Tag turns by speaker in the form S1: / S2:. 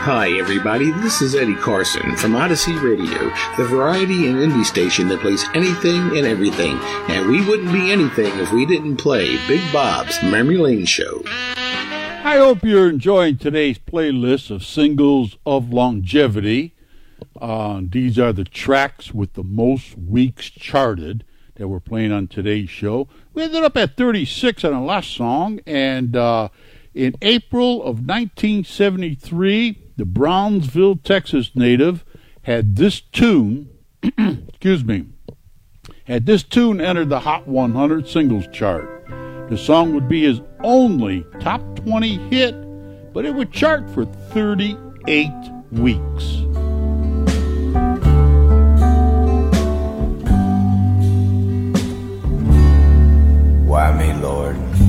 S1: Hi, everybody. This is Eddie Carson from Odyssey Radio, the variety and indie station that plays anything and everything. And we wouldn't be anything if we didn't play Big Bob's Memory Lane Show.
S2: I hope you're enjoying today's playlist of singles of longevity. These are the tracks with the most weeks charted that we're playing on today's show. We ended up at 36 on the last song, and in April of 1973, the Brownsville, Texas native had this tune, had this tune enter the Hot 100 singles chart. The song would be his only top 20 hit, but it would chart for 38 weeks.
S3: Why me, Lord?